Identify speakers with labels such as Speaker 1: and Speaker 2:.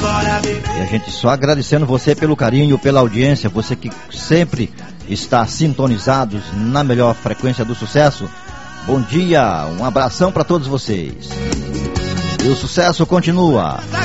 Speaker 1: E a gente só agradecendo você pelo carinho, pela audiência, você que sempre está sintonizado na melhor frequência do sucesso. Bom dia, um abração para todos vocês. E o sucesso continua.